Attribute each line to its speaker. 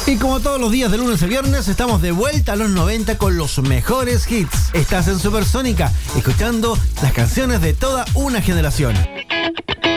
Speaker 1: Y como todos los días de lunes a viernes, estamos de vuelta a los 90 con los mejores hits. Estás en Supersónica, escuchando las canciones de toda una generación.